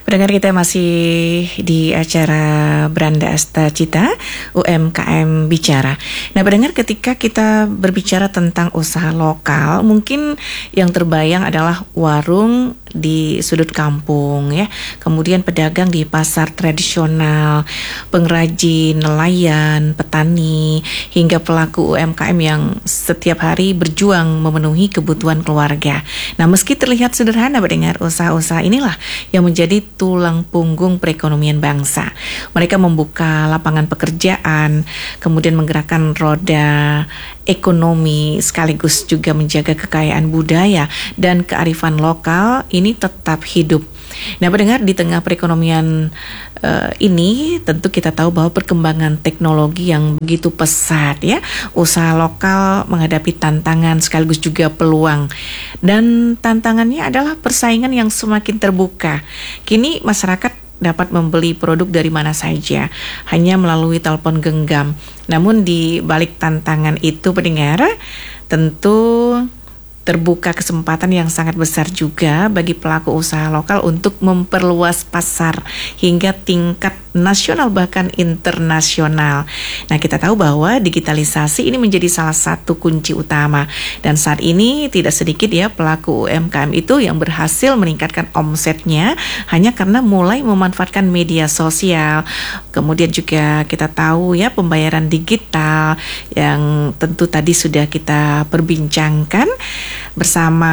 Pendengar, kita masih di acara Beranda Asta Cita UMKM Bicara. Nah, pendengar, ketika kita berbicara tentang usaha lokal, mungkin yang terbayang adalah warung di sudut kampung ya, kemudian pedagang di pasar tradisional, pengrajin, nelayan, petani, hingga pelaku UMKM yang setiap hari berjuang memenuhi kebutuhan keluarga. Nah, meski terlihat sederhana, pendengar, usaha-usaha inilah yang menjadi tulang punggung perekonomian bangsa. Mereka membuka lapangan pekerjaan, kemudian menggerakkan roda ekonomi, sekaligus juga menjaga kekayaan budaya dan kearifan lokal ini tetap hidup. Nah, pendengar, di tengah perekonomian ini tentu kita tahu bahwa perkembangan teknologi yang begitu pesat ya, usaha lokal menghadapi tantangan sekaligus juga peluang. Dan tantangannya adalah persaingan yang semakin terbuka. Kini masyarakat dapat membeli produk dari mana saja hanya melalui telepon genggam. Namun di balik tantangan itu, pendengar, tentu terbuka kesempatan yang sangat besar juga bagi pelaku usaha lokal untuk memperluas pasar hingga tingkat nasional bahkan internasional. Nah, kita tahu bahwa digitalisasi ini menjadi salah satu kunci utama, dan saat ini tidak sedikit ya pelaku UMKM itu yang berhasil meningkatkan omsetnya hanya karena mulai memanfaatkan media sosial. Kemudian juga kita tahu ya pembayaran digital yang tentu tadi sudah kita perbincangkan bersama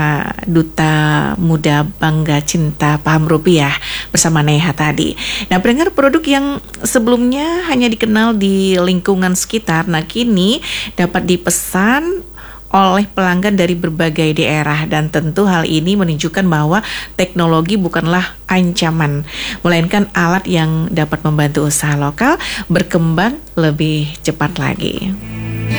Duta Muda Bangga Cinta Paham Rupiah bersama Neha tadi. Nah, pendengar, produk yang sebelumnya hanya dikenal di lingkungan sekitar, nah kini dapat dipesan oleh pelanggan dari berbagai daerah, dan tentu hal ini menunjukkan bahwa teknologi bukanlah ancaman, melainkan alat yang dapat membantu usaha lokal berkembang lebih cepat lagi.